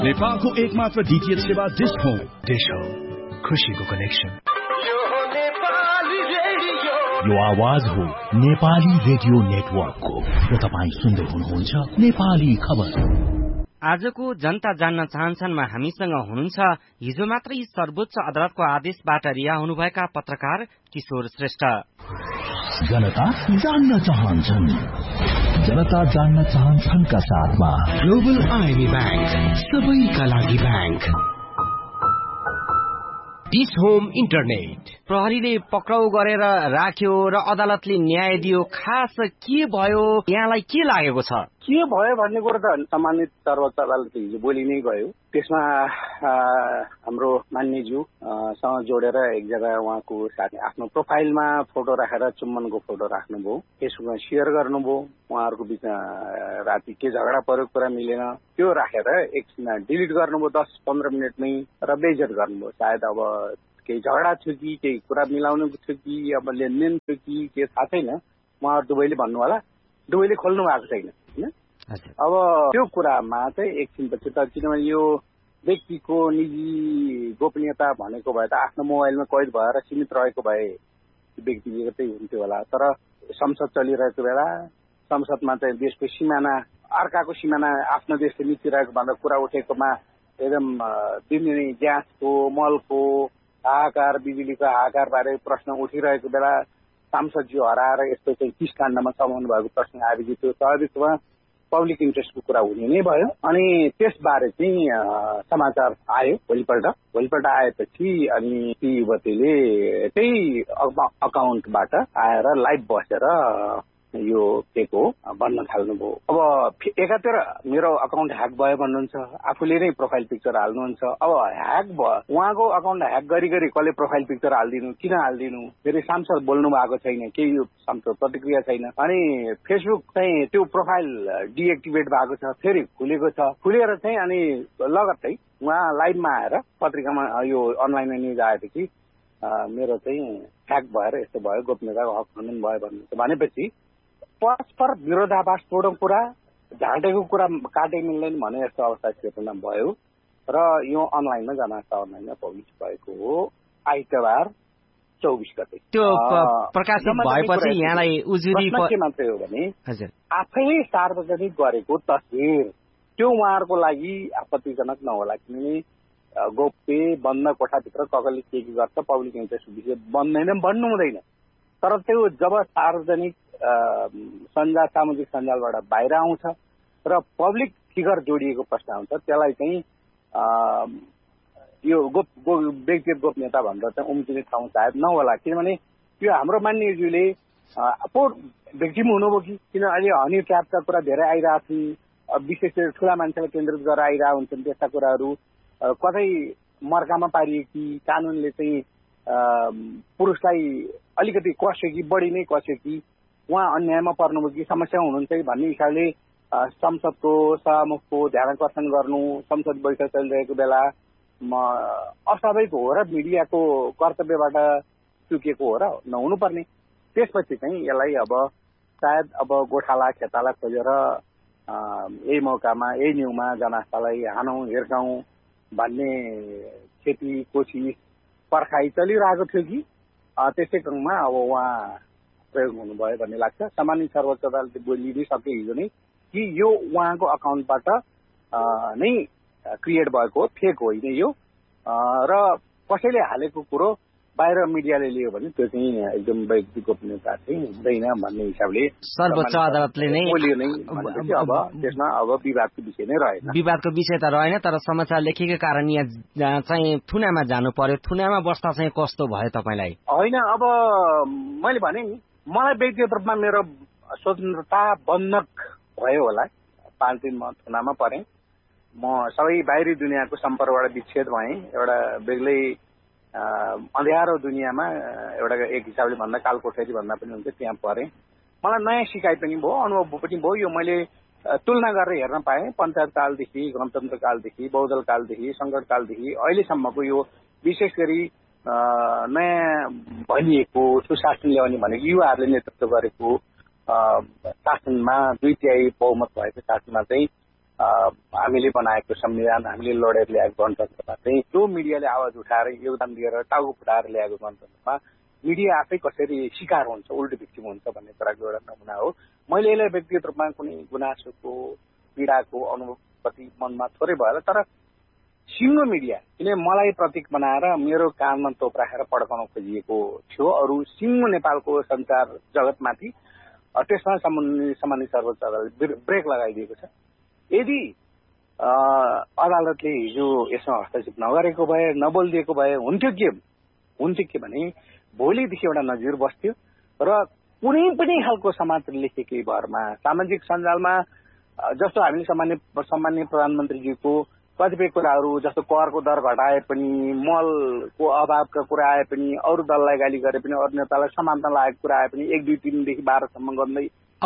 नेपालको एकमात्र डीटीएच सेवा डिश होम। डिश होम, खुशीको कनेक्सन। यो आवाज हो नेपाली रेडियो नेटवर्कको र तपाईं सुन्दै हुनुहुन्छ नेपाली खबर। आजको जनता जान्न चाहन्छनमा हामीसँग हुनुहुन्छ हिजो मात्रै सर्वोच्च अदालतको आदेशबाट रिहा हुनुभएका पत्रकार किशोर श्रेष्ठ। जनता जान्न चाहन्छन्, जनता जान्न चाहन्छन् का साथमा ग्लोबल आईएमई बैंक, सबैका लागि बैंक। डिश होम इन्टरनेट प्रहरीले पक्राउ गरेर राख्यो र अदालतले न्याय दियो। खास के भयो, यहाँलाई के लागेको छ? के भयो भन्ने कुरो त सम्मानित सर्वोच्च अदालतले हिजो बोली नै गयो। त्यसमा हाम्रो मान्यज्यू सँग जोडेर एक जग्गा उहाँको साथी आफ्नो प्रोफाइलमा फोटो राखेर चुम्बनको फोटो राख्नुभयो, फेसबुकमा सेयर गर्नुभयो। उहाँहरूको बिचमा राति के झगडा परेको कुरा मिलेन, त्यो राखेर एकछिनमा डिलिट गर्नुभयो 10-15 मिनटमै र बेइज्जत गर्नुभयो। सायद अब केही झगडा थियो कि केही कुरा मिलाउनु थियो कि अब लेनदेन थियो कि के थाहा छैन। उहाँहरू दुवैले भन्नु होला, दुवैले खोल्नु भएको छैन होइन। अब त्यो कुरामा चाहिँ एकछिनपछि त किनभने यो व्यक्तिको निजी गोपनीयता भनेको भए त आफ्नो मोबाइलमा कैद भएर सीमित रहेको भए व्यक्तिगतै हुन्थ्यो होला। तर संसद चलिरहेको बेला संसदमा चाहिँ देशको सिमाना अर्काको सिमाना आफ्नो देशले मिचिरहेको भन्दा कुरा उठेकोमा एकदम दिनदिनै ग्यासको मलको हाहाकार, बिजुलीको हाहाकार बारे प्रश्न उठिरहेको बेला सांसदज्यू हराएर यस्तो चाहिँ 30 काण्डमा समाउनु भएको प्रश्न आएपछि त्यो स्वाभाविकमा पब्लिक इन्ट्रेस्टको कुरा हुने नै भयो। अनि त्यसबारे चाहिँ समाचार आयो भोलिपल्ट आएपछि अनि ती युवतीले त्यही अकाउन्टबाट आएर लाइभ बसेर यो के को भन्न थाल्नुभयो। अब एकातिर मेरो अकाउन्ट ह्याक भयो भन्नुहुन्छ, आफूले नै प्रोफाइल पिक्चर हाल्नुहुन्छ। अब ह्याक भयो, उहाँको अकाउन्ट ह्याक गरी कसले प्रोफाइल पिक्चर हालिदिनु, किन हालिदिनु? फेरि सांसद बोल्नु भएको छैन, केही सांसद प्रतिक्रिया छैन। अनि फेसबुक चाहिँ त्यो प्रोफाइल डिएक्टिभेट भएको छ, फेरि खुलेको छ, खुलेर चाहिँ अनि लगत्तै उहाँ लाइभमा आएर पत्रिकामा यो अनलाइनमा न्युज आएपछि मेरो चाहिँ ह्याक भएर यस्तो भयो, गोपनीयताको हक खण्डन भयो भन्नुहुन्छ। भनेपछि परस्पर विरोधाभासपूर्ण कुरा, झाँटेको कुरा काटे मिल्दैन भने यस्तो अवस्था चेतना भयो र यो अनलाइनमा जनआस्था अनलाइनमा पब्लिस भएको हो आइतबार 24 गते। त्यो प्रकाशित भएपछि यहाँलाई उजुरी के मात्रै हो भने आफैले सार्वजनिक गरेको तस्बिर त्यो उहाँहरूको लागि आपत्तिजनक नहोला, किनभने गोप्य बन्द कोठाभित्र कसले के गर्छ पब्लिक इन्ट्रेस्ट विषय बन्दैन, भन्नु हुँदैन। तर त्यो जब सार्वजनिक सामाजिक सञ्जालबाट बाहिर आउँछ र पब्लिक फिगर जोडिएको प्रश्न आउँछ, त्यसलाई चाहिँ यो व्यक्तिगत गोपनीयता भनेर चाहिँ उम्किने ठाउँ सायद नहोला। किनभने यो हाम्रो मान्यज्यूले भिक्टिम हुनुभयो कि किन अहिले हनी ट्र्यापका कुरा धेरै आइरहेको छन्, विशेष गरी ठुला मान्छेलाई केन्द्रित गरेर आइरहेको हुन्छन्। त्यस्ता कुराहरू कतै मर्कामा पारिए कि कानुनले चाहिँ पुरुषलाई अलिकति कस्यो कि बढी नै कस्यो कि उहाँ अन्यायमा पर्नुभयो कि समस्या हुनुहुन्छ कि भन्ने हिसाबले संसदको सभामुखको ध्यानाकर्षण गर्नु, संसद बैठक चलिरहेको बेला अस्वाभाविक हो र मिडियाको कर्तव्यबाट चुकेको हो र नहुनुपर्ने। त्यसपछि चाहिँ यसलाई अब सायद अब गोठाला खेताला खोजेर यही मौकामा यही न्युमा जनआस्थालाई हानौँ हिर्काउँ भन्ने खेती कोसिस पर्खाइ चलिरहेको थियो कि त्यसै क्रममा अब उहाँ प्रयोग हुनुभयो भन्ने लाग्छ। सामान्य सर्वोच्च अदालतले बोलि नै सके हिजो नै कि यो उहाँको अकाउन्टबाट नै क्रिएट भएको हो, फेक होइन यो, र कसैले हालेको कुरो बाहिर मिडियाले लियो भने त्यो चाहिँ एकदम व्यक्तिगत गोपनीयता चाहिँ हुँदैन भन्ने हिसाबले सर्वोच्च अदालतले नै बोल्यो नै। भनेपछि अब त्यसमा अब विवादको विषय नै रहेन। विवादको विषय त रहेन, तर समाचार लेखेकै कारण यहाँ चाहिँ थुनामा जानु पर्यो। थुनामा बस्दा चाहिँ कस्तो भयो तपाईँलाई? होइन, अब मैले भने नि मलाई व्यक्तिगत रूपमा मेरो स्वतन्त्रता बन्धक भयो होला। 5 दिन म थुनामा परेँ, म सबै बाहिरी दुनियाँको सम्पर्कबाट विच्छेद भएँ, एउटा बेग्लै अँध्यारो दुनियाँमा एउटा एक हिसाबले भन्दा कालकोठरी भन्दा पनि हुन्छ त्यहाँ परेँ। मलाई नयाँ सिकाइ पनि भयो, अनुभव पनि भयो। यो मैले तुलना गरेर हेर्न पाएँ पञ्चायत कालदेखि, गणतन्त्र कालदेखि, बहुदल कालदेखि, सङ्कट कालदेखि अहिलेसम्मको यो विशेष गरी नयाँ भनिएको सुशासन ल्याउने भनेको युवाहरूले नेतृत्व गरेको शासनमा 2/3 बहुमत भएको शासनमा चाहिँ हामीले बनाएको संविधान, हामीले लडेर ल्याएको गणतन्त्रमा चाहिँ जो मिडियाले आवाज उठाएर योगदान दिएर टाउको फुटाएर ल्याएको गणतन्त्रमा मिडिया आफै कसरी शिकार हुन्छ, उल्टो भिक्टिम हुन्छ भन्ने कुराको एउटा नमुना हो। मैले यसलाई व्यक्तिगत रूपमा कुनै गुनासोको पीडाको अनुभूति मनमा थोरै भयो तर सिङ्गो मिडिया किन मलाई प्रतीक बनाएर मेरो कानमा तोप राखेर पड्काउन खोजिएको थियो अरू सिङ्गो नेपालको सञ्चार जगतमाथि, त्यसमा सम्बन्धित सर्वोच्च अदालतले ब्रेक लगाइदिएको छ। यदि अदालतले हिजो यसमा हस्तक्षेप नगरेको भए, नबोलिदिएको भए हुन्थ्यो के भने भोलिदेखि एउटा नजिर बस्थ्यो र कुनै पनि खालको समाचार लेखेकै भरमा सामाजिक सञ्जालमा जस्तो हामीले सम्माननीय प्रधानमन्त्रीजीको कतिपय कुराहरू जस्तो करको दर घटाए पनि, मलको अभावका कुरा आए पनि, अरू दललाई गाली गरे पनि, अरू नेतालाई समात्न लागेको कुरा आए पनि 1, 2, 3 देखि 12 सम्म गर्दै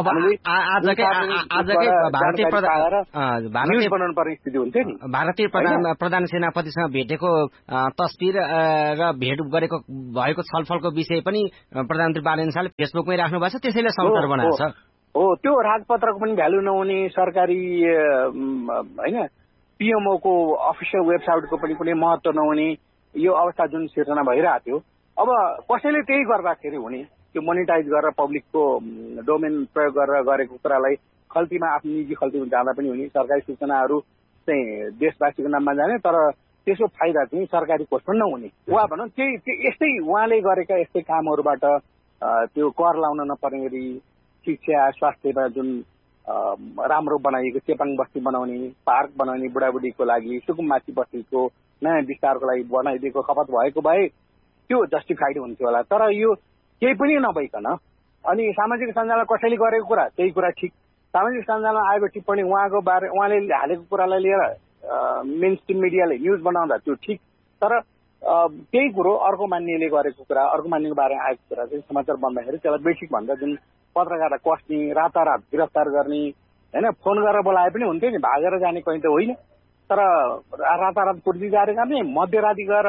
भारतीय प्रधान सेनापतिसँग भेटेको तस्बिर र भेट गरेको भएको छलफलको विषय पनि प्रधानमन्त्री बालेन शाहले फेसबुकमै राख्नु भएको छ, त्यसैले समाचार बनाएको छ। हो, त्यो राजपत्रको पनि भ्यालु नहुने, सरकारी हैन पीएमओ को अफिसियल वेबसाइटको पनि कुनै महत्त्व नहुने यो अवस्था जुन सिर्जना भइरहेको थियो। अब कसैले त्यही गर्दाखेरि हुने, त्यो मोनिटाइज गरेर पब्लिकको डोमेन प्रयोग गरेर गरेको कुरालाई खल्तीमा आफ्नो निजी खल्तीमा जाँदा पनि हुने, सरकारी सूचनाहरू चाहिँ देशवासीको नाममा जाने तर त्यसको फाइदा चाहिँ सरकारी कोषमा नहुने। उहाँ भनौँ त्यही यस्तै उहाँले गरेका यस्तै कामहरूबाट त्यो कर लाउन नपर्ने गरी शिक्षा स्वास्थ्यमा जुन राम्रो बनाइएको चेपाङ बस्ती बनाउने, पार्क बनाउने बुढाबुढीको लागि, सुकुम्बासी बस्तीको नयाँ विस्तारको लागि बनाइदिएको खपत भएको भए त्यो जस्टिफाइड हुन्थ्यो होला। तर यो केही पनि नभइकन अनि सामाजिक सञ्जालमा कसैले गरेको कुरा त्यही कुरा ठिक, सामाजिक सञ्जालमा आएको टिप्पणी उहाँले हालेको कुरालाई लिएर मेन स्ट्रिम मिडियाले न्युज बनाउँदा त्यो ठिक, तर त्यही कुरो अर्को मान्नेले गरेको कुरा, अर्को मान्नेको बारेमा आएको कुरा चाहिँ समाचार बन्दाखेरि त्यसलाई बेसिक भन्दा जुन पत्रकारलाई कस्ने, रातारात गिरफ्तार गर्ने होइन, फोन गरेर बोलाए पनि हुन्थ्यो नि, भागेर जाने कहीँ त होइन, तर रातारात पूर्ति जारी गर्ने, मध्यराति गएर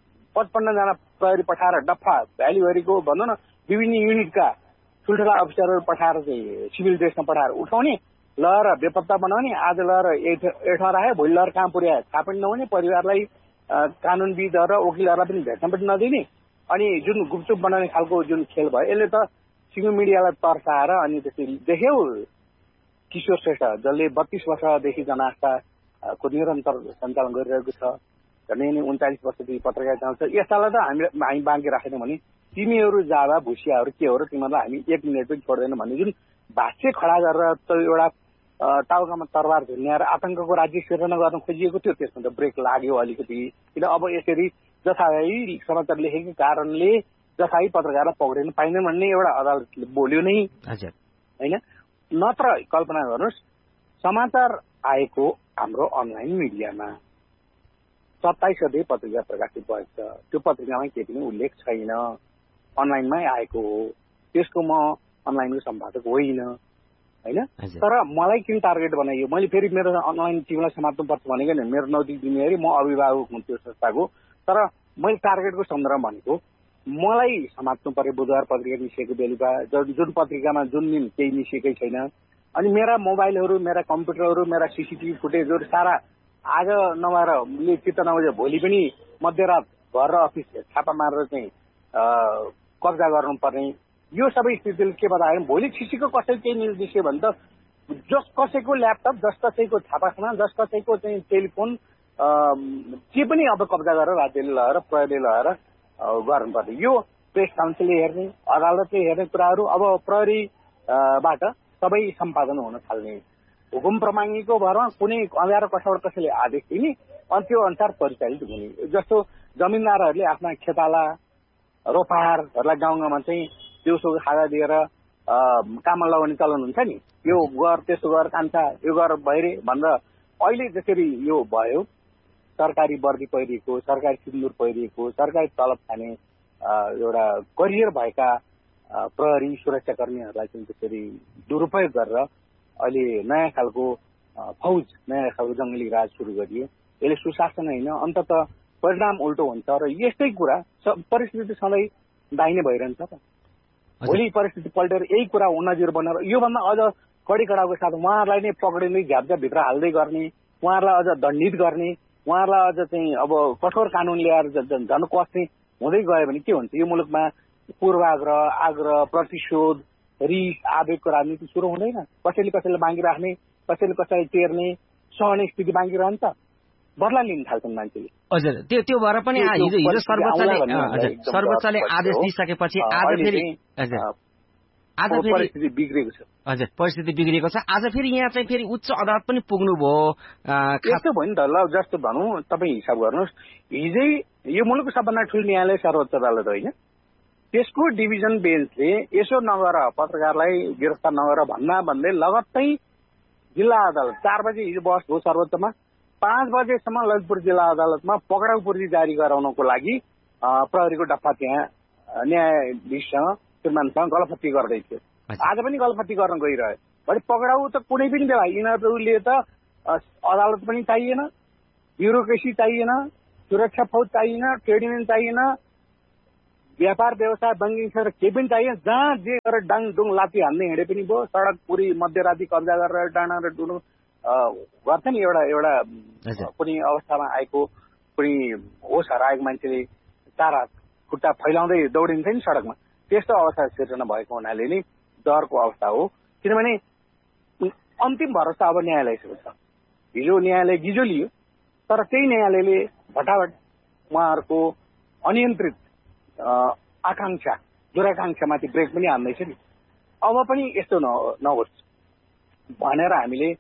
55 जना प्रहरी पठाएर डफा भ्यालीभरिको भनौँ न विभिन्न युनिटका ठुल्ठुला अफिसरहरू पठाएर चाहिँ सिभिल ड्रेसमा पठाएर उठाउने, लहर बेपत्ता बनाउने, आज लहर एठमा राखे भोलि लहर कहाँ पुर्याए थाहा पनि नहुने, परिवारलाई कानुनविदहरू र वकिलहरूलाई पनि भेट्न पनि नदिने, अनि जुन गुपचुप बनाउने खालको जुन खेल भयो यसले त सिङ्गो मिडियालाई तर्साएर अनि त्यसरी देख्यौ किशोर श्रेष्ठ जसले 32 वर्षदेखि जनआस्थाको निरन्तर सञ्चालन गरिरहेको छ, झन्डै 39 वर्षदेखि पत्रकारिता चलाउँछ, यस्तालाई त हामी बाँकी राखेनौँ भने तिमीहरू जाँदा भुसियाहरू के हो र तिमीहरूलाई हामी 1 मिनट पनि छोड्दैनौँ भन्ने जुन भाष्य खडा गरेर त एउटा टाउकामा तरबार झुन्याएर आतंकको राज्य सिर्जना गर्न खोजिएको थियो। त्यसमा त ब्रेक लाग्यो अलिकति, किन अब यसरी जथाभावी समाचार लेखेको कारणले जथाभावी पत्रकारलाई पक्रिन पाइँदैन भन्ने एउटा अदालतले बोल्यो नै होइन। नत्र कल्पना गर्नुहोस् समाचार आएको हाम्रो अनलाइन मिडियामा 27 गते पत्रिका प्रकाशित भएको छ, त्यो पत्रिकामा केही पनि उल्लेख छैन, अनलाइनमै आएको हो, त्यसको म अनलाइनको सम्पादक होइन होइन। तर मलाई किन टार्गेट बनाइयो, मैले फेरि मेरो अनलाइन टिमलाई समात्नुपर्छ भनेको नि, मेरो नैतिक जिम्मेवारी, म अभिभावक हुँ त्यो संस्थाको, तर मैले टार्गेटको सन्दर्भ भनेको मलाई समात्नु पर्यो। बुधबार पत्रिका निस्केको बेलुका जुन पत्रिकामा जुन दिन केही निस्केकै छैन, अनि मेरा मोबाइलहरू, मेरा कम्प्युटरहरू, मेरा सिसिटिभी फुटेजहरू सारा आज नभएर चित्त नबुझे भोलि पनि मध्यरात घर र अफिस छापा मारेर चाहिँ कब्जा गर्नुपर्ने, यो सबै स्थितिले के बतायो, भोलि छिसीको कसै केही न्युज निस्क्यो भने त जस कसैको ल्यापटप, जस कसैको छापाखाना, जस कसैको चाहिँ टेलिफोन के पनि अब कब्जा गरेर राज्यले लगाएर प्रहरीले लगाएर गर्नुपर्ने। यो प्रेस काउन्सिलले हेर्ने, अदालतले हेर्ने कुराहरू अब प्रहरीबाट सबै सम्पादन हुन थाल्ने, हुकुम प्रमाणीको भरमा कुनै अँध्यारो कसैबाट कसैले आदेश दिने अनि त्यो अनुसार परिचालित हुने। जस्तो जमिनदारहरूले आफ्ना खेताला रोपारहरूलाई गाउँमा चाहिँ दिउँसो खाजा दिएर काममा लगाउने चलन हुन्छ नि, यो गर त्यसो गर कान्छा यो गर भइरे भनेर अहिले जसरी यो भयो, सरकारी वर्दी पहिरिएको, सरकारी सिन्दुर पहिरिएको, सरकारी तलब खाने एउटा करियर भएका प्रहरी सुरक्षाकर्मीहरूलाई चाहिँ त्यसरी दुरुपयोग गरेर अहिले नयाँ खालको फौज, नयाँ खालको जङ्गली राज सुरु गरियो। यसले सुशासन होइन, अन्तत परिणाम उल्टो हुन्छ र यस्तै कुरा परिस्थिति सधैँ दाहिने भइरहन्छ त। भोलि परिस्थिति पल्टेर यही कुरा नजिर बनेर योभन्दा अझ कडी कडाउको साथ उहाँहरूलाई नै पक्रिँदै झ्यापझ्यापभित्र हाल्दै गर्ने, उहाँहरूलाई अझ दण्डित गर्ने, उहाँहरूलाई अझ चाहिँ अब कठोर कानुन ल्याएर झन् कस्ने हुँदै गयो भने के हुन्छ? यो मुलुकमा पूर्वाग्रह, आग्रह, प्रतिशोध, रिस, आवेगको राजनीति सुरु हुँदैन। कसैले कसैलाई बाँकी राख्ने, कसैले कसैलाई टेर्ने, सहने स्थिति बाँकी रहन्छ, बदला लिन थाल्छन् मान्छेले। हजुर, त्यो भएर पनि हिजो सर्वोच्चले आदेश दिइसकेपछि आज फेरि परिस्थिति बिग्रेको छ। हजुर, परिस्थिति बिग्रेको छ। आज फेरि यहाँ चाहिँ फेरि उच्च अदालत पनि पुग्नु भयो। यस्तो भयो नि त, ल जस्तो भनौँ, तपाईँ हिसाब गर्नुहोस्, हिजै यो मुलुकको सबभन्दा ठुलो न्यायालय सर्वोच्च अदालत होइन, त्यसको डिभिजन बेन्चले यसो नगर, पत्रकारलाई गिरफ्तार नगर भन्दै लगत्तै जिल्ला अदालत 4 बजे हिजो बहस हो सर्वोच्चमा, 5 बजेसम्म ललितपुर जिल्ला अदालतमा पक्राउ पूर्जी जारी गराउनको लागि प्रहरीको डफ्फा त्यहाँ न्यायाधीशसँग श्रीमानसँग गलफत्ती गर्दै थियो। आज पनि गलफत्ती गर्न गइरह्यो भने पक्राउ त कुनै पनि बेला यिनीहरूले त अदालत पनि चाहिएन, ब्युरोक्रेसी चाहिएन, सुरक्षा फौज चाहिएन, ट्रेड युनियन चाहिएन, व्यापार व्यवसाय बैंकिङ क्षेत्र केही पनि चाहिएन। जहाँ जे गरेर डाङडुङ लाती हान्दै हिँडे पनि भयो, सडक पुरी मध्यराती कब्जा गरेर डाँडा र डुडु गर्छ नि। एउटा कुनै अवस्थामा आएको, कुनै होस हराएको मान्छेले 4 हात खुट्टा फैलाउँदै दौडिन्छ नि सडकमा, त्यस्तो अवस्था सिर्जना भएको हुनाले नै डरको अवस्था हो। किनभने अन्तिम भरोसा अब न्यायालयसँग छ। हिजो न्यायालय गिजो लियो, तर त्यही न्यायालयले भटाभट उहाँहरूको अनियन्त्रित आकांक्षा, दुराकांक्षामाथि ब्रेक पनि हान्दैछ नि। अब पनि यस्तो नहोस् भनेर हामीले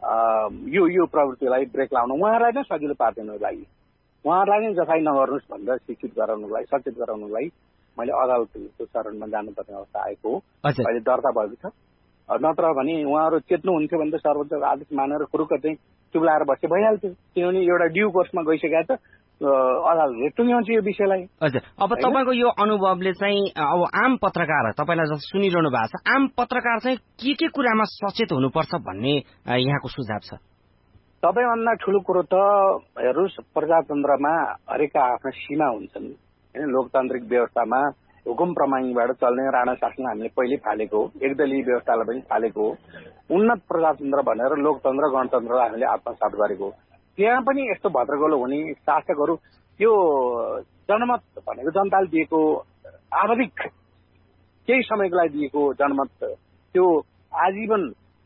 यो प्रवृत्तिलाई ब्रेक लाउन, उहाँहरूलाई नै सजिलो पार्दिनको लागि, उहाँहरूलाई नै जफाई नगर्नुहोस् भनेर शिक्षित गराउनुको लागि, सचेत गराउनुको लागि मैले अदालतको चरणमा जानुपर्ने अवस्था आएको हो। अहिले दर्ता भएको छ। नत्र भने उहाँहरू चेत्नुहुन्थ्यो भने त सर्वोच्च आदेश मानेर खुरुक्क चाहिँ चुप्लाएर बसे भइहाल्थ्यो। किनभने एउटा ड्यू कोर्समा गइसकेको छ, अदालतले टुङ्ग्याउँछ यो विषयलाई। हजुर, अब तपाईँको यो अनुभवले चाहिँ अब आम पत्रकार, तपाईँलाई जस्तो सुनिरहनु भएको छ, आम पत्रकार चाहिँ के कुरामा सचेत हुनुपर्छ भन्ने यहाँको सुझाव छ? सबैभन्दा ठुलो कुरो त हेर्नुहोस्, प्रजातन्त्रमा हरेकका आफ्ना सीमा हुन्छन् होइन। लोकतान्त्रिक व्यवस्थामा हुकुम प्रमाणीबाट चल्ने राणा शासन हामीले पहिले फालेको हो, एकदलीय व्यवस्थालाई पनि फालेको हो। उन्नत प्रजातन्त्र भनेर लोकतन्त्र गणतन्त्रलाई हामीले आत्मसात गरेको हो। त्यहाँ पनि यस्तो भद्रगोलो हुने शासकहरू, यो जनमत भनेको जनताले दिएको आवधिक केही समयको लागि दिएको जनमत, त्यो आजीवन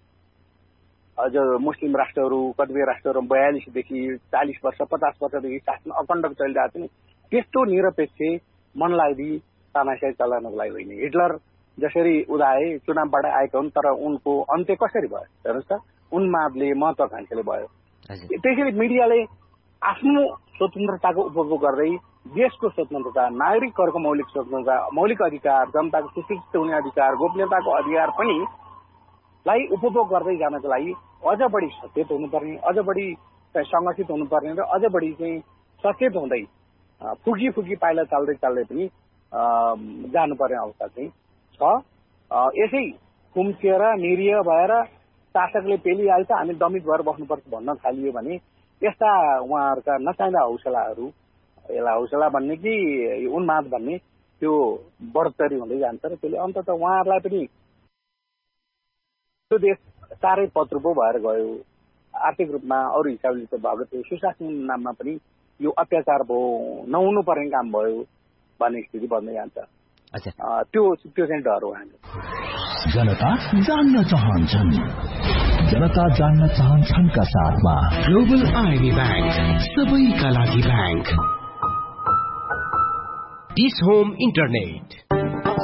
अझ मुस्लिम राष्ट्रहरू, कतिपय राष्ट्रहरू 42 देखि 40 वर्ष 50 वर्षदेखि शासन अखण्ड चलिरहेको छ नि, त्यस्तो निरपेक्ष मनलाई तानाशाही चलाउनको लागि होइन। हिटलर जसरी उदाए चुनावबाट आएका हुन्, तर उनको अन्त्य कसरी भयो हेर्नुहोस् त, उन्मादले, महत्वाकांक्षाले भयो। त्यसैले मिडियाले आफ्नो स्वतन्त्रताको उपभोग गर्दै देशको स्वतन्त्रता, नागरिकहरूको मौलिक स्वतन्त्रता, मौलिक अधिकार, जनताको सुशिक्षित हुने अधिकार, गोपनीयताको अधिकार पनि लाई उपभोग गर्दै जानको लागि अझ बढी सचेत हुनुपर्ने, अझ बढी संगठित हुनुपर्ने र अझ बढी चाहिँ सचेत हुँदै फुकी पाइला चाल्दै पनि जानुपर्ने अवस्था चाहिँ छ। यसै खुम्चिएर निरीह भएर शासकले पेलिहाल्छ, हामी दमित भएर बस्नुपर्छ भन्न थालियो भने यस्ता उहाँहरूका नचाहिँदा हौसलाहरू, यसलाई हौसला भन्ने कि उन्माद भन्ने, त्यो बढोत्तरी हुँदै जान्छ र त्यसले अन्ततः उहाँहरूलाई पनि त्यो देश साह्रै पत्रुपो भएर गयो। आर्थिक रूपमा अरू हिसाबले त भएको थियो, सुशासन नाममा पनि यो अत्याचार भयो, नहुनु पर्ने काम भयो भन्ने स्थिति बन्दै जान्छ। त्यो चाहिँ डर हो। हामी जनता जान्न चाहन्छन्, जनता जान्न चाहन्छन् का साथमा ग्लोबल आइबी बैंक, सबैका लागि बैंक। Dish home internet